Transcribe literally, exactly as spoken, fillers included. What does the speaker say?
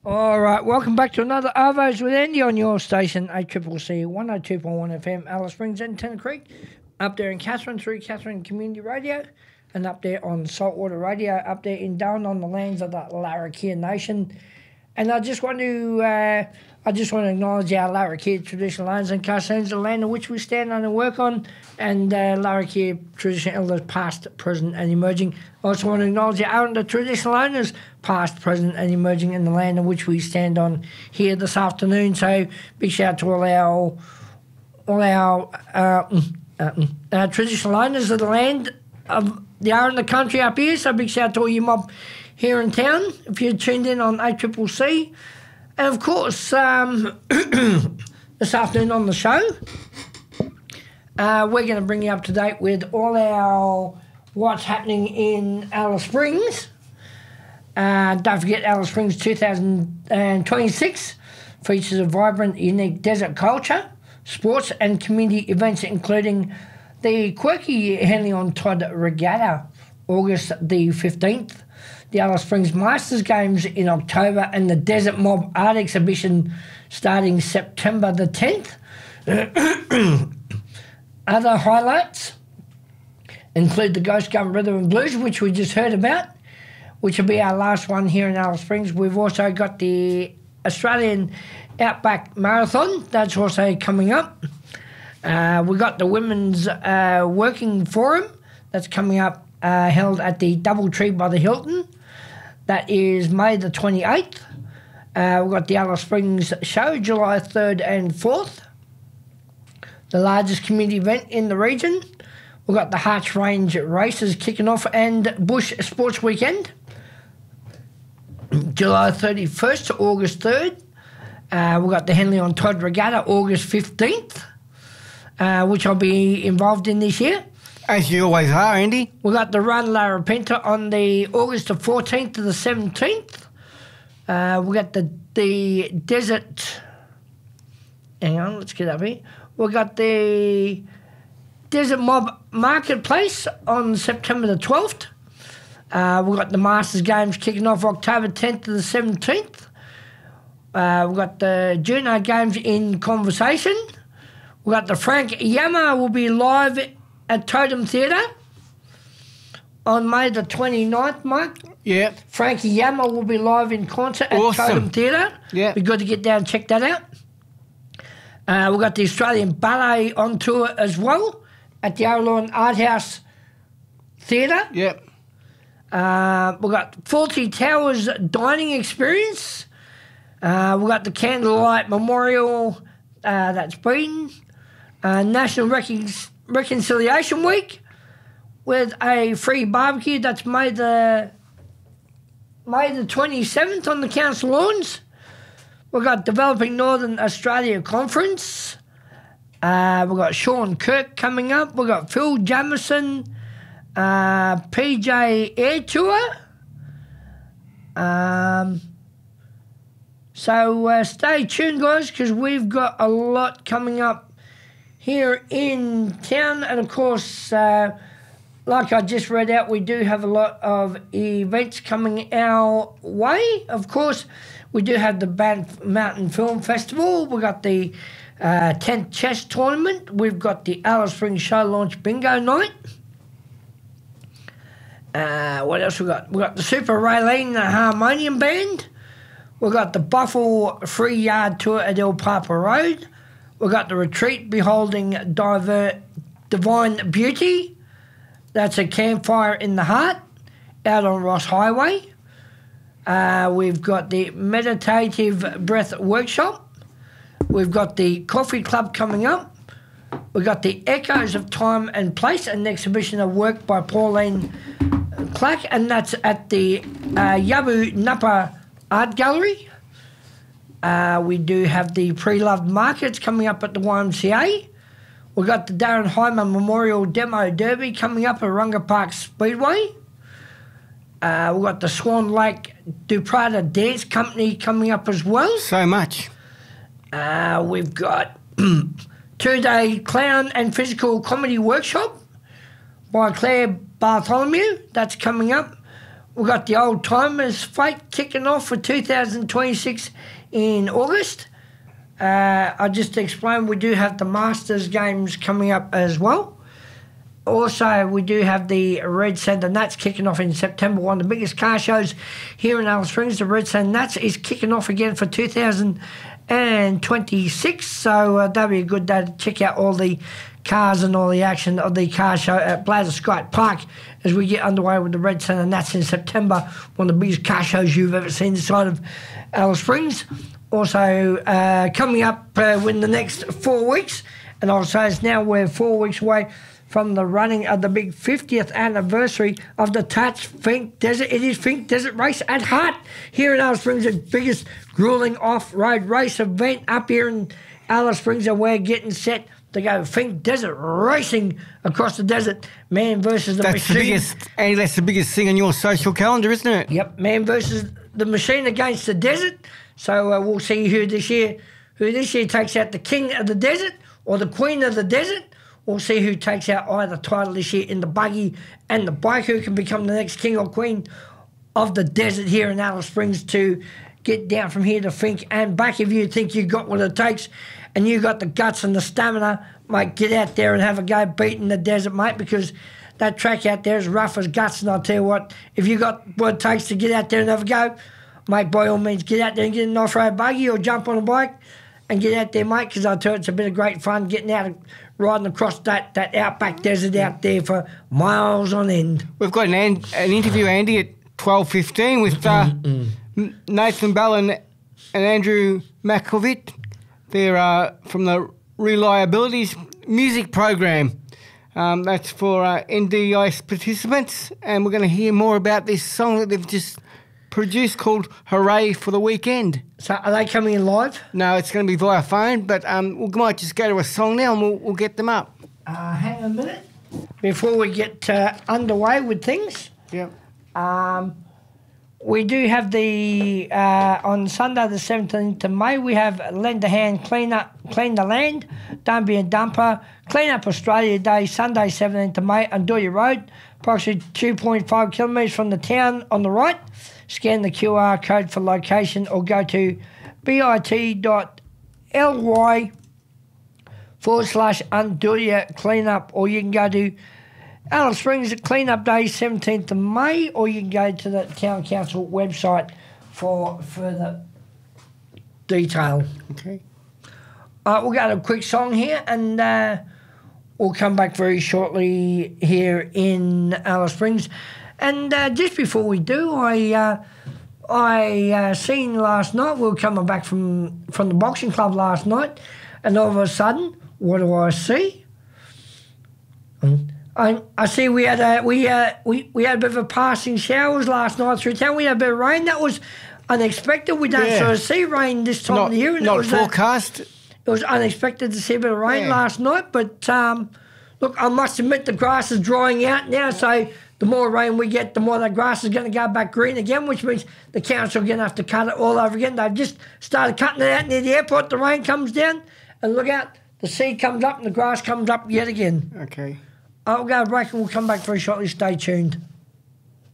All right, welcome back to another Arvos with Andy on your station, A C C C one oh two point one F M, Alice Springs and Tennant Creek, up there in Katherine through Katherine Community Radio, and up there on Saltwater Radio, up there in Darwin on the lands of the Larrakia Nation. And I just want to, uh, I just want to acknowledge our Larrakia traditional owners and custodians, the land on which we stand on and work on, and uh, Larrakia traditional elders, past, present, and emerging. I also want to acknowledge our the traditional owners, past, present, and emerging in the land on which we stand on here this afternoon. So big shout out to all our, all our uh, uh, uh, traditional owners of the land of the are in the country up here. So big shout out to all you mob here in town, if you're tuned in on A C C C. And of course, um, this afternoon on the show, uh, we're going to bring you up to date with all our what's happening in Alice Springs. Uh, don't forget, Alice Springs two thousand twenty-six features a vibrant, unique desert culture, sports and community events, including the quirky Henley on Todd Regatta, August the fifteenth, the Alice Springs Masters Games in October, and the Desert Mob Art Exhibition starting September the tenth. Other highlights include the Ghost Gun Rhythm and Blues, which we just heard about, which will be our last one here in Alice Springs. We've also got the Australian Outback Marathon. That's also coming up. Uh, we've got the Women's uh, Working Forum. That's coming up, uh, held at the Doubletree by the Hilton. That is May the twenty-eighth. Uh, we've got the Alice Springs Show, July third and fourth. The largest community event in the region. We've got the Harts Range races kicking off and Bush Sports Weekend, July thirty-first to August third. Uh, we've got the Henley on Todd Regatta, August fifteenth, uh, which I'll be involved in this year. As you always are, Andy. We've got the Run Larapinta on the August the fourteenth to the seventeenth. Uh, we've got the, the Desert... Hang on, let's get up here. We've got the Desert Mob Marketplace on September the twelfth. Uh, we've got the Masters Games kicking off October tenth to the seventeenth. Uh, we've got the Juno Games in Conversation. We've got the Frank Yama will be live at Totem Theatre on May the twenty-ninth, Mike. Yeah. Frankie Yama will be live in concert at Awesome. Totem Theatre. Yeah. Be good to get down and check that out. Uh, we've got the Australian Ballet on tour as well at the Aralon Art House Theatre. Yep. Uh, we've got Fawlty Towers Dining Experience. Uh, we've got the Candlelight Memorial, uh, that's been uh, National Recon- Reconciliation Week with a free barbecue. That's May the May the twenty-seventh on the council lawns. We've got Developing Northern Australia Conference. Uh, we've got Sean Kirk coming up. We've got Phil Jamieson, uh, P J Air Tour. Um, so uh, stay tuned, guys, because we've got a lot coming up here in town. And, of course, uh, like I just read out, we do have a lot of events coming our way. Of course, we do have the Banff Mountain Film Festival. We've got the uh, tenth Chess Tournament. We've got the Alice Springs Show Launch Bingo Night. Uh, what else we got? We've got the Super Raylene the Harmonium Band. We've got the Buffalo Free Yard Tour at El Papa Road. We've got the Retreat Beholding Diver- Divine Beauty. That's a campfire in the heart out on Ross Highway. Uh, we've got the Meditative Breath Workshop. We've got the Coffee Club coming up. We've got the Echoes of Time and Place, an exhibition of work by Pauline Clack, and that's at the uh, Yabu Napa Art Gallery. Uh, we do have the Pre-Loved Markets coming up at the Y M C A. We've got the Darren Hyman Memorial Demo Derby coming up at Runga Park Speedway. Uh, we've got the Swan Lake Duprada Dance Company coming up as well. So much. Uh, we've got two-day clown and physical comedy workshop by Claire Bartholomew. That's coming up. we've got the Old Timers Fate kicking off for two thousand twenty-six in August. Uh, I just explained we do have the Masters games coming up as well. Also, we do have the Red Sand and Nats kicking off in September, one of the biggest car shows here in Alice Springs. The Red Sand Nats is kicking off again for two thousand twenty-six, so uh, that'll be a good day to check out all the cars and all the action of the car show at Blatherskite Park as we get underway with the Red Sand and Nats in September, one of the biggest car shows you've ever seen this side of Alice Springs. Also, uh, coming up uh, within the next four weeks, and I'll say it's now we're four weeks away from the running of the big fiftieth anniversary of the Touch Fink Desert. It is Fink Desert Race at heart here in Alice Springs, the biggest grueling off-road race event up here in Alice Springs, and we're getting set to go Fink Desert racing across the desert. Man versus the that's machine. The biggest, Andy, that's the biggest thing on your social calendar, isn't it? Yep, man versus the machine against the desert. So uh, we'll see who this year, who this year takes out the king of the desert or the queen of the desert. We'll see who takes out either title this year in the buggy and the bike, who can become the next king or queen of the desert here in Alice Springs to get down from here to Fink and back. If you think you got what it takes and you got the guts and the stamina, mate, get out there and have a go beating the desert, mate, because that track out there is rough as guts. And I'll tell you what, if you got what it takes to get out there and have a go, mate, by all means, get out there and get an off-road buggy or jump on a bike and get out there, mate, because I tell you, it's a bit of great fun getting out and riding across that, that outback desert out there for miles on end. We've got an, an interview, Andy, at twelve fifteen with uh, Nathan Bell and, and Andrew Makovic. They're uh, from the Reliabilities music program. Um, that's for uh, N D I S participants, and we're going to hear more about this song that they've just produced called Hooray for the Weekend. So are they coming in live? No, it's going to be via phone, but um, we might just go to a song now and we'll, we'll get them up. Uh, hang on a minute. Before we get uh, underway with things, yeah. um, we do have the, uh, on Sunday the seventeenth of May, we have Lend a Hand, Clean Up, Clean the Land, Don't Be a Dumper, Clean Up Australia Day, Sunday seventeenth of May on Doya Road, approximately two point five kilometres from the town on the right. Scan the Q R code for location or go to bit.ly forward slash Undoya Cleanup, or you can go to Alice Springs Cleanup Day, seventeenth of May, or you can go to the Town Council website for further detail. Okay. All right, we'll go to a quick song here and uh, we'll come back very shortly here in Alice Springs. And uh, just before we do, I uh, I uh, seen last night, we were coming back from, from the boxing club last night, and all of a sudden, what do I see? I I see we had a we uh, we we had a bit of a passing showers last night through town. We had a bit of rain. That was unexpected. We don't yeah. sort of see rain this time not, of the year. And not it was forecast. A, it was unexpected to see a bit of rain yeah. last night, but um, look, I must admit the grass is drying out now, so the more rain we get, the more the grass is going to go back green again, which means the council are going to have to cut it all over again. They've just started cutting it out near the airport. The rain comes down, and look out, the seed comes up and the grass comes up yet again. Okay. I'll go break and we'll come back very shortly. Stay tuned.